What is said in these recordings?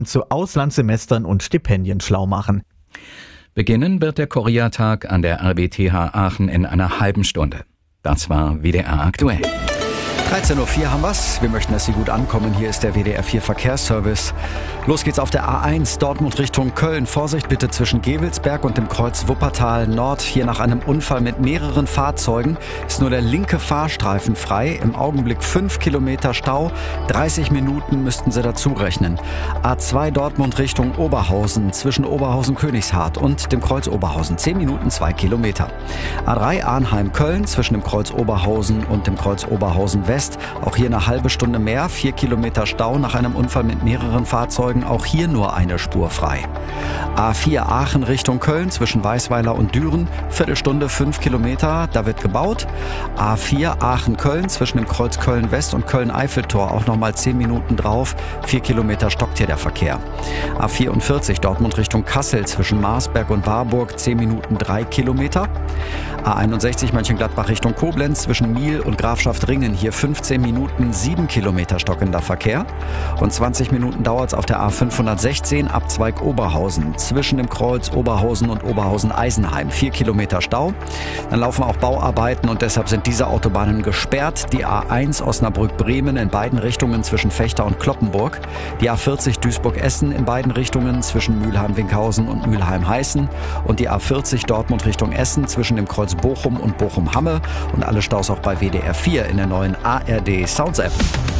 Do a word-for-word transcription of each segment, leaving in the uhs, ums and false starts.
zu Auslandssemestern und Stipendien schlau machen. Beginnen wird der Koreatag an der R W T H Aachen in einer halben Stunde. Das war W D R aktuell. dreizehn Uhr vier haben wir's. Wir möchten, dass Sie gut ankommen. Hier ist der W D R vier Verkehrsservice. Los geht's auf der A eins, Dortmund Richtung Köln. Vorsicht bitte zwischen Gewelsberg und dem Kreuz Wuppertal Nord. Hier nach einem Unfall mit mehreren Fahrzeugen ist nur der linke Fahrstreifen frei. Im Augenblick fünf Kilometer Stau. dreißig Minuten müssten Sie dazu rechnen. A zwei Dortmund Richtung Oberhausen zwischen Oberhausen-Königshardt und dem Kreuz Oberhausen. zehn Minuten, zwei Kilometer. A drei Arnheim-Köln zwischen dem Kreuz Oberhausen und dem Kreuz Oberhausen West. Auch hier eine halbe Stunde mehr. vier Kilometer Stau nach einem Unfall mit mehreren Fahrzeugen. Auch hier nur eine Spur frei. A vier Aachen Richtung Köln zwischen Weißweiler und Düren. Viertelstunde, fünf Kilometer. Da wird gebaut. A vier Aachen-Köln zwischen dem Kreuz Köln-West und Köln-Eiffeltor. Auch nochmal zehn Minuten drauf. vier Kilometer stockt hier der Verkehr. A vierundvierzig Dortmund Richtung Kassel zwischen Marsberg und Warburg. zehn Minuten, drei Kilometer. A einundsechzig Mönchengladbach Richtung Koblenz zwischen Miel und Grafschaft-Ringen. Hier fünfzehn Minuten, sieben Kilometer stockender Verkehr. Und zwanzig Minuten dauert es auf der A fünfhundertsechzehn Abzweig Oberhausen zwischen dem Kreuz Oberhausen und Oberhausen-Eisenheim. vier Kilometer Stau. Dann laufen auch Bauarbeiten und deshalb sind diese Autobahnen gesperrt. Die A eins Osnabrück-Bremen in beiden Richtungen zwischen Fechter und Kloppenburg. Die A vierzig Duisburg-Essen in beiden Richtungen zwischen Mülheim-Winkhausen und Mülheim-Heißen. Und die A vierzig Dortmund Richtung Essen zwischen dem Kreuz Bochum und Bochum-Hamme. Und alle Staus auch bei W D R vier in der neuen A R D Sounds App.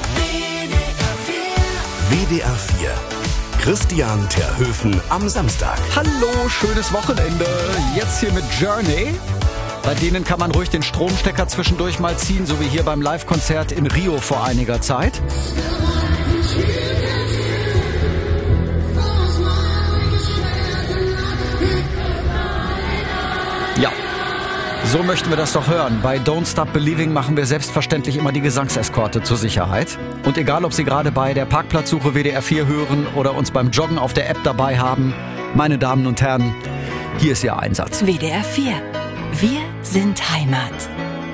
W D R vier. Christian Terhöfen am Samstag. Hallo, schönes Wochenende. Jetzt hier mit Journey. Bei denen kann man ruhig den Stromstecker zwischendurch mal ziehen, so wie hier beim Live-Konzert in Rio vor einiger Zeit. Ja. So möchten wir das doch hören. Bei Don't Stop Believing machen wir selbstverständlich immer die Gesangseskorte zur Sicherheit. Und egal, ob Sie gerade bei der Parkplatzsuche W D R vier hören oder uns beim Joggen auf der App dabei haben, meine Damen und Herren, hier ist Ihr Einsatz. W D R vier. Wir sind Heimat.